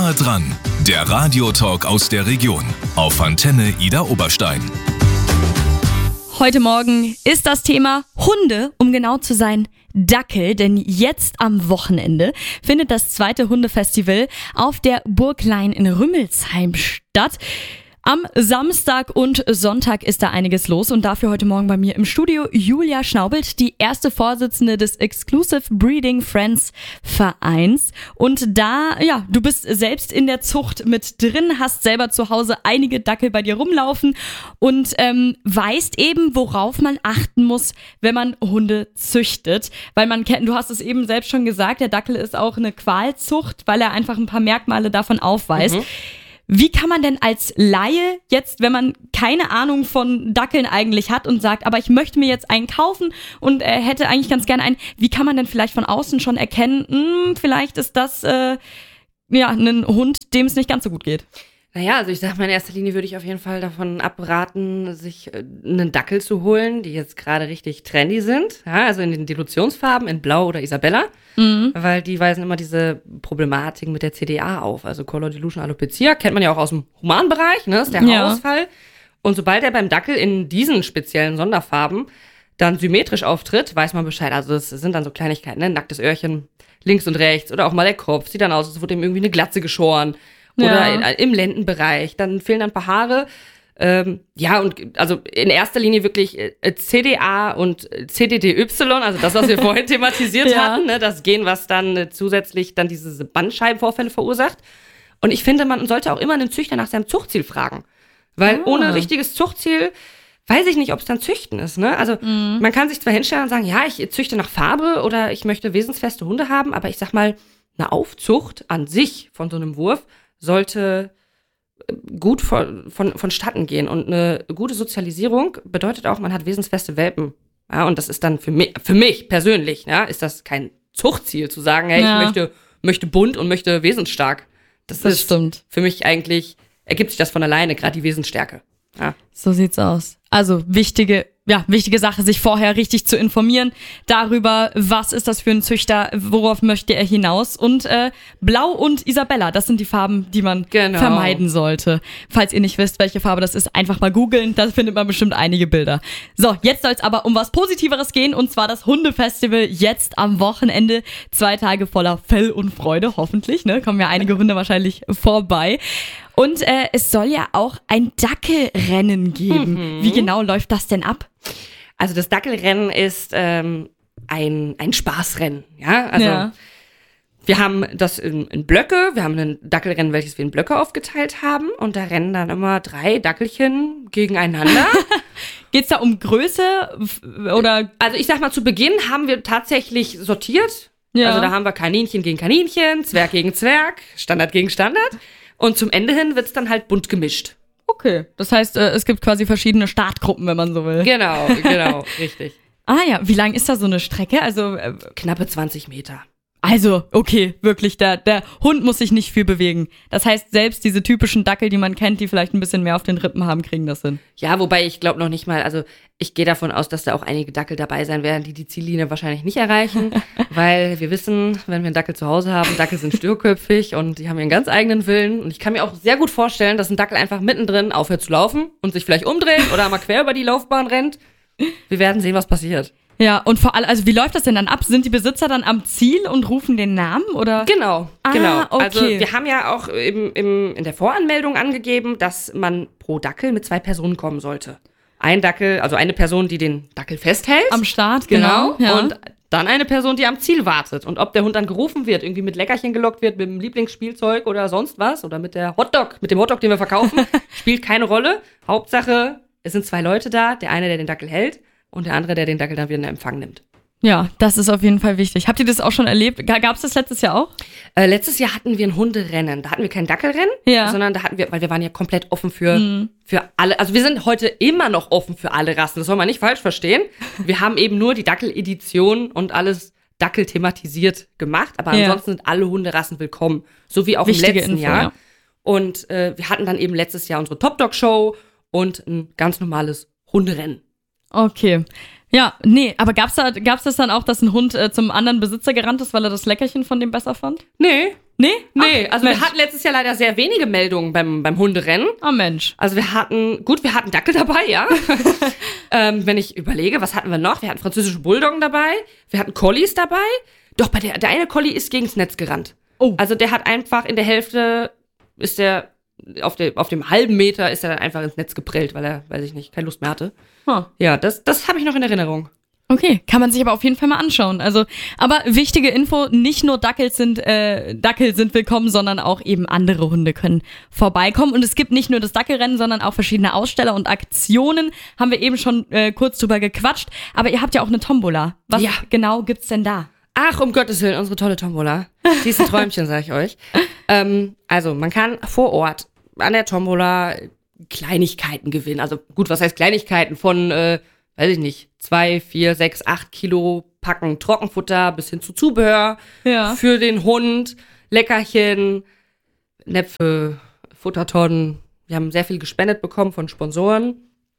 Nahe dran, der Radiotalk aus der Region auf Antenne Ida Oberstein. Heute Morgen ist das Thema Hunde, um genau zu sein, Dackel, denn jetzt am Wochenende findet das 2. Hundefestival auf der Burglein in Rümmelsheim statt. Am Samstag und Sonntag ist da einiges los und dafür heute Morgen bei mir im Studio Julia Schnaubelt, die erste Vorsitzende des Exclusive Breeding Friends Vereins. Und da, ja, du bist selbst in der Zucht mit drin, hast selber zu Hause einige Dackel bei dir rumlaufen und weißt eben, worauf man achten muss, wenn man Hunde züchtet. Weil man kennt, du hast es eben selbst schon gesagt, der Dackel ist auch eine Qualzucht, weil er einfach ein paar Merkmale davon aufweist. Wie kann man denn als Laie jetzt, wenn man keine Ahnung von Dackeln eigentlich hat und sagt, aber ich möchte mir jetzt einen kaufen und hätte eigentlich ganz gerne einen, wie kann man denn vielleicht von außen schon erkennen, vielleicht ist das ein Hund, dem es nicht ganz so gut geht? Naja, also ich sag mal, in erster Linie würde ich auf jeden Fall davon abraten, sich einen Dackel zu holen, die jetzt gerade richtig trendy sind. Ja, also in den Dilutionsfarben, in Blau oder Isabella. Weil die weisen immer diese Problematik mit der CDA auf. Also Color Dilution Alopecia, kennt man ja auch aus dem Humanbereich, ne? Ist der Haarausfall. Und sobald er beim Dackel in diesen speziellen Sonderfarben dann symmetrisch auftritt, weiß man Bescheid. Also das sind dann so Kleinigkeiten, ne? Nacktes Öhrchen links und rechts oder auch mal der Kopf. Sieht dann aus, als wurde ihm irgendwie eine Glatze geschoren. Oder im Lendenbereich, dann fehlen dann ein paar Haare. Und also in erster Linie wirklich CDA und CDDY, also das, was wir vorhin thematisiert hatten, ne, das Gen, was dann zusätzlich dann diese Bandscheibenvorfälle verursacht. Und ich finde, man sollte auch immer einen Züchter nach seinem Zuchtziel fragen. Weil ohne richtiges Zuchtziel weiß ich nicht, ob es dann Züchten ist. Ne? Also man kann sich zwar hinstellen und sagen, ja, ich züchte nach Farbe oder ich möchte wesensfeste Hunde haben, aber ich sag mal, eine Aufzucht an sich von so einem Wurf sollte gut vonstatten gehen. Und eine gute Sozialisierung bedeutet auch, man hat wesensfeste Welpen. Ja, und das ist dann für mich persönlich, ja, ist das kein Zuchtziel, zu sagen, hey, ich möchte bunt und möchte wesensstark. Das ist stimmt. Für mich eigentlich, ergibt sich das von alleine, gerade die Wesensstärke. Ja. So sieht's aus. Also wichtige Sache, sich vorher richtig zu informieren darüber, was ist das für ein Züchter, worauf möchte er hinaus. Und Blau und Isabella, das sind die Farben, die man vermeiden sollte. Falls ihr nicht wisst, welche Farbe das ist, einfach mal googeln, da findet man bestimmt einige Bilder. So, jetzt soll es aber um was Positiveres gehen, und zwar das Hundefestival jetzt am Wochenende. 2 Tage voller Fell und Freude, hoffentlich, ne? Kommen ja einige Hunde wahrscheinlich vorbei. Und es soll ja auch ein Dackelrennen geben. Wie genau läuft das denn ab? Also das Dackelrennen ist ein Spaßrennen. Ja, also wir haben das in Blöcke. Wir haben ein Dackelrennen, welches wir in Blöcke aufgeteilt haben. Und da rennen dann immer 3 Dackelchen gegeneinander. Geht's da um Größe oder? Also ich sag mal, zu Beginn haben wir tatsächlich sortiert. Ja. Also da haben wir Kaninchen gegen Kaninchen, Zwerg gegen Zwerg, Standard gegen Standard. Und zum Ende hin wird's dann halt bunt gemischt. Okay, das heißt, es gibt quasi verschiedene Startgruppen, wenn man so will. Genau, richtig. Ah ja, wie lang ist da so eine Strecke? Also knappe 20 Meter. Also, okay, wirklich, der Hund muss sich nicht viel bewegen. Das heißt, selbst diese typischen Dackel, die man kennt, die vielleicht ein bisschen mehr auf den Rippen haben, kriegen das hin. Ja, wobei ich glaube noch nicht mal, also ich gehe davon aus, dass da auch einige Dackel dabei sein werden, die Ziellinie wahrscheinlich nicht erreichen, weil wir wissen, wenn wir einen Dackel zu Hause haben, Dackel sind störköpfig und die haben ihren ganz eigenen Willen. Und ich kann mir auch sehr gut vorstellen, dass ein Dackel einfach mittendrin aufhört zu laufen und sich vielleicht umdreht oder mal quer über die Laufbahn rennt. Wir werden sehen, was passiert. Ja, und vor allem, also wie läuft das denn dann ab? Sind die Besitzer dann am Ziel und rufen den Namen, oder? Genau. Okay. Also wir haben ja auch in der Voranmeldung angegeben, dass man pro Dackel mit 2 Personen kommen sollte. Ein Dackel, also eine Person, die den Dackel festhält. Am Start, genau. Ja. Und dann eine Person, die am Ziel wartet. Und ob der Hund dann gerufen wird, irgendwie mit Leckerchen gelockt wird, mit dem Lieblingsspielzeug oder sonst was, oder mit dem Hotdog, den wir verkaufen, spielt keine Rolle. Hauptsache, es sind 2 Leute da, der eine, der den Dackel hält, und der andere, der den Dackel dann wieder in Empfang nimmt. Ja, das ist auf jeden Fall wichtig. Habt ihr das auch schon erlebt? Gab es das letztes Jahr auch? Letztes Jahr hatten wir ein Hunderennen. Da hatten wir kein Dackelrennen, sondern da hatten wir, weil wir waren ja komplett offen für alle. Also wir sind heute immer noch offen für alle Rassen. Das soll man nicht falsch verstehen. Wir haben eben nur die Dackel-Edition und alles Dackel thematisiert gemacht. Aber ansonsten sind alle Hunderassen willkommen. So wie auch wichtige im letzten Info, Jahr. Ja. Und wir hatten dann eben letztes Jahr unsere Top-Dog-Show und ein ganz normales Hunderennen. Okay. Ja, nee, aber gab's das dann auch, dass ein Hund zum anderen Besitzer gerannt ist, weil er das Leckerchen von dem besser fand? Nee, Nee, also Mensch. wir hatten letztes Jahr leider sehr wenige Meldungen beim Hunderennen. Oh Mensch. Also wir hatten Dackel dabei, ja. Wenn ich überlege, was hatten wir noch? Wir hatten französische Bulldoggen dabei, wir hatten Collies dabei. Doch, der eine Collie ist gegens Netz gerannt. Oh. Also der hat einfach in der Hälfte, ist der, auf dem halben Meter ist er dann einfach ins Netz geprellt, weil er, weiß ich nicht, keine Lust mehr hatte. Huh. Ja, das habe ich noch in Erinnerung. Okay, kann man sich aber auf jeden Fall mal anschauen. Also, aber wichtige Info, nicht nur Dackel sind willkommen, sondern auch eben andere Hunde können vorbeikommen. Und es gibt nicht nur das Dackelrennen, sondern auch verschiedene Aussteller und Aktionen. Haben wir eben schon kurz drüber gequatscht. Aber ihr habt ja auch eine Tombola. Was genau gibt's denn da? Ach, um Gottes Willen, unsere tolle Tombola. Die ist ein Träumchen, sag ich euch. Also, man kann vor Ort an der Tombola Kleinigkeiten gewinnen. Also gut, was heißt Kleinigkeiten? Von, weiß ich nicht, 2, 4, 6, 8 Kilo Packen Trockenfutter bis hin zu Zubehör für den Hund, Leckerchen, Näpfe, Futtertonnen. Wir haben sehr viel gespendet bekommen von Sponsoren.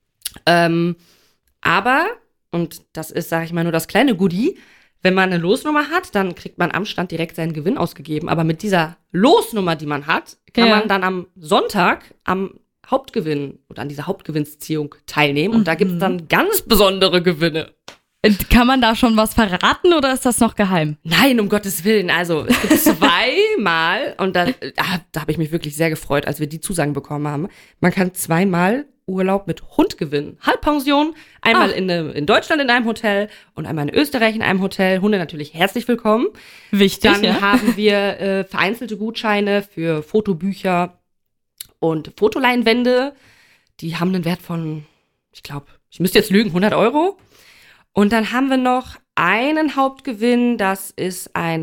Aber, und das ist, sag ich mal, nur das kleine Goodie, wenn man eine Losnummer hat, dann kriegt man am Stand direkt seinen Gewinn ausgegeben. Aber mit dieser Losnummer, die man hat, kann man dann am Sonntag am Hauptgewinn oder an dieser Hauptgewinnsziehung teilnehmen. Und da gibt es dann ganz besondere Gewinne. Kann man da schon was verraten oder ist das noch geheim? Nein, um Gottes Willen. Also es gibt zweimal, und da habe ich mich wirklich sehr gefreut, als wir die Zusagen bekommen haben. Man kann zweimal Urlaub mit Hund gewinnen. Halbpension, einmal in Deutschland in einem Hotel und einmal in Österreich in einem Hotel. Hunde natürlich herzlich willkommen. Wichtig, Dann haben wir vereinzelte Gutscheine für Fotobücher und Fotoleinwände. Die haben einen Wert von, ich glaube, ich müsste jetzt lügen, 100 €. Und dann haben wir noch einen Hauptgewinn, das ist ein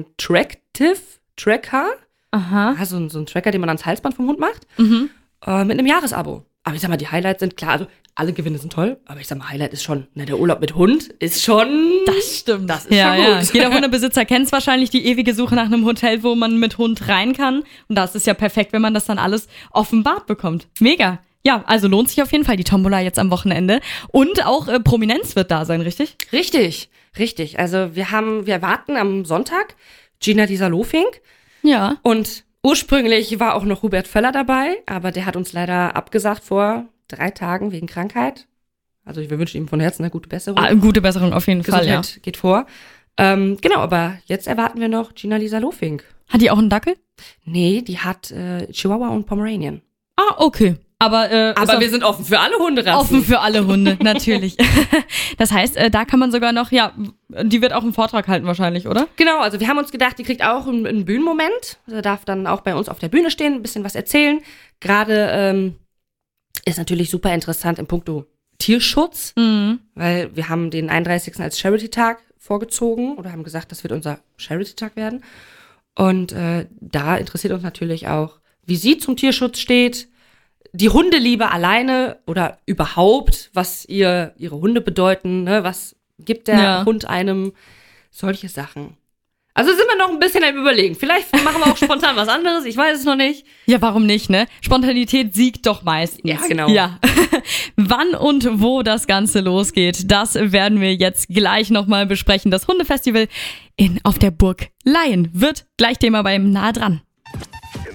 Tracker. Aha. Also so ein Tracker, den man ans Halsband vom Hund macht. Mit einem Jahresabo. Aber ich sag mal, die Highlights sind klar, also alle Gewinne sind toll, aber ich sag mal, Highlight ist schon, der Urlaub mit Hund ist schon... Das stimmt. Das ist schon gut. Jeder Hundebesitzer kennt es wahrscheinlich, die ewige Suche nach einem Hotel, wo man mit Hund rein kann. Und das ist ja perfekt, wenn man das dann alles offenbart bekommt. Mega. Ja, also lohnt sich auf jeden Fall die Tombola jetzt am Wochenende. Und auch Prominenz wird da sein, richtig? Richtig. Also wir warten am Sonntag Gina Lisa-Lofink. Ja. Und ursprünglich war auch noch Hubert Völler dabei, aber der hat uns leider abgesagt vor 3 Tagen wegen Krankheit. Also wir wünschen ihm von Herzen eine gute Besserung. Gute Besserung auf jeden Fall, ja. Gesundheit geht vor. Genau, aber jetzt erwarten wir noch Gina Lisa-Lofink. Hat die auch einen Dackel? Nee, die hat Chihuahua und Pomeranian. Ah, okay. Aber wir sind offen für alle Hunderassen. Offen für alle Hunde, natürlich. Das heißt, da kann man sogar noch, die wird auch einen Vortrag halten wahrscheinlich, oder? Genau, also wir haben uns gedacht, die kriegt auch einen Bühnenmoment. Also darf dann auch bei uns auf der Bühne stehen, ein bisschen was erzählen. Gerade ist natürlich super interessant in puncto Tierschutz, weil wir haben den 31. als Charity-Tag vorgezogen oder haben gesagt, das wird unser Charity-Tag werden. Und da interessiert uns natürlich auch, wie sie zum Tierschutz steht, die Hundeliebe alleine oder überhaupt, was ihre Hunde bedeuten, ne? Was gibt der Hund einem, solche Sachen. Also sind wir noch ein bisschen am Überlegen. Vielleicht machen wir auch spontan was anderes, ich weiß es noch nicht. Ja, warum nicht, ne? Spontanität siegt doch meistens. Ja, genau. Ja. Wann und wo das Ganze losgeht, das werden wir jetzt gleich nochmal besprechen. Das Hundefestival auf der Burg Laien wird gleich Thema beim Nah dran.